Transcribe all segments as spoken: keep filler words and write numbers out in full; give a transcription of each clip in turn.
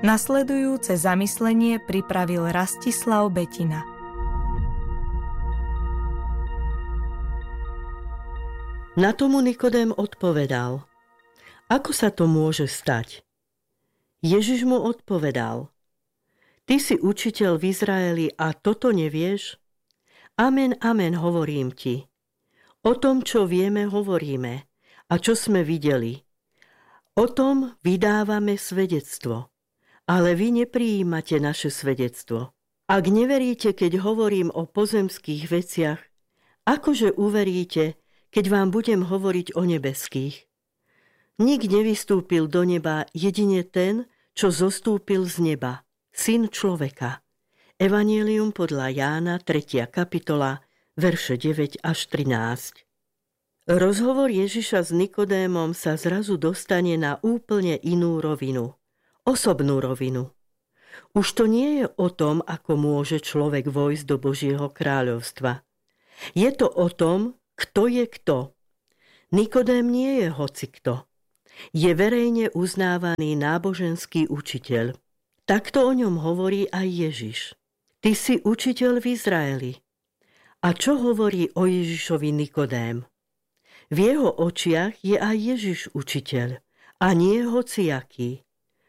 Nasledujúce zamyslenie pripravil Rastislav Betina. Na tomu Nikodém odpovedal: Ako sa to môže stať? Ježiš mu odpovedal: Ty si učiteľ v Izraeli a toto nevieš? Amen, amen, hovorím ti. O tom, čo vieme, hovoríme a čo sme videli. O tom vydávame svedectvo, ale vy neprijímate naše svedectvo. Ak neveríte, keď hovorím o pozemských veciach, akože uveríte, keď vám budem hovoriť o nebeských? Nik nevystúpil do neba, jedine ten, čo zostúpil z neba, Syn človeka. Evanjelium podľa Jána, tretia kapitola, verše deväť až trinásť. Rozhovor Ježiša s Nikodémom sa zrazu dostane na úplne inú rovinu. Osobnú rovinu. Už to nie je o tom, ako môže človek vojsť do Božieho kráľovstva. Je to o tom, kto je kto. Nikodém nie je hocikto. Je verejne uznávaný náboženský učiteľ. Takto o ňom hovorí aj Ježiš. Ty si učiteľ v Izraeli. A čo hovorí o Ježišovi Nikodém? V jeho očiach je aj Ježiš učiteľ, a nie hociaký.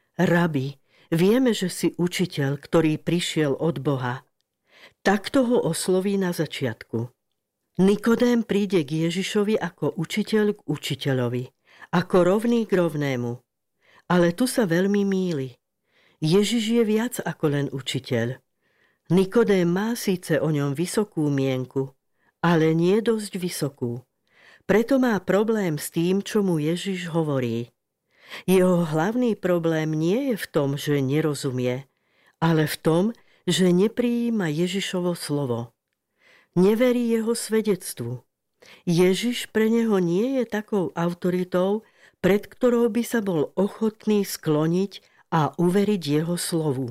Rabi, vieme, že si učiteľ, ktorý prišiel od Boha. Takto ho osloví na začiatku. Nikodém príde k Ježišovi ako učiteľ k učiteľovi, ako rovný k rovnému. Ale tu sa veľmi mýli. Ježiš je viac ako len učiteľ. Nikodém má síce o ňom vysokú mienku, ale nie dosť vysokú. Preto má problém s tým, čo mu Ježiš hovorí. Jeho hlavný problém nie je v tom, že nerozumie, ale v tom, že neprijíma Ježišovo slovo. Neverí jeho svedectvu. Ježiš pre neho nie je takou autoritou, pred ktorou by sa bol ochotný skloniť a uveriť jeho slovu.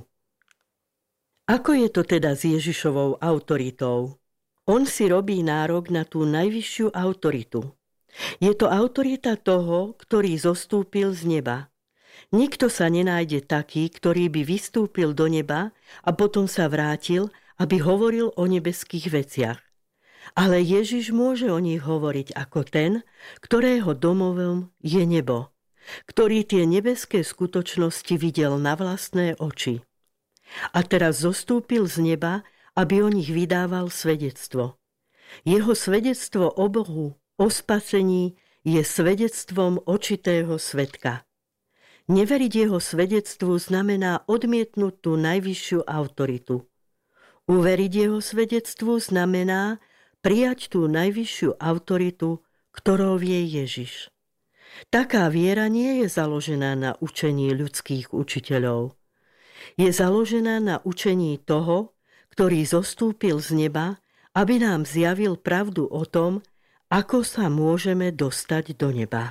Ako je to teda s Ježišovou autoritou? On si robí nárok na tú najvyššiu autoritu. Je to autorita toho, ktorý zostúpil z neba. Nikto sa nenájde taký, ktorý by vystúpil do neba a potom sa vrátil, aby hovoril o nebeských veciach. Ale Ježiš môže o nich hovoriť ako ten, ktorého domovom je nebo, ktorý tie nebeské skutočnosti videl na vlastné oči. A teraz zostúpil z neba, aby o nich vydával svedectvo. Jeho svedectvo o Bohu, o spasení je svedectvom očitého svedka. Neveriť jeho svedectvu znamená odmietnúť tú najvyššiu autoritu. Uveriť jeho svedectvu znamená prijať tú najvyššiu autoritu, ktorou je Ježiš. Taká viera nie je založená na učení ľudských učiteľov. Je založená na učení toho, ktorý zostúpil z neba, aby nám zjavil pravdu o tom, ako sa môžeme dostať do neba.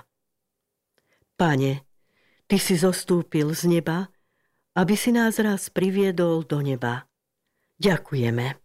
Pane, Ty si zostúpil z neba, aby si nás raz priviedol do neba. Ďakujeme.